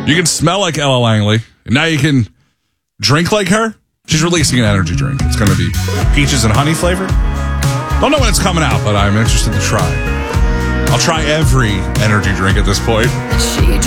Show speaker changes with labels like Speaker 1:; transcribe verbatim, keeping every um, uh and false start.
Speaker 1: You can smell like Ella Langley. And now you can drink like her. She's releasing an energy drink. It's going to be peaches and honey flavored. Don't know when it's coming out, but I'm interested to try. I'll try every energy drink at this point.
Speaker 2: She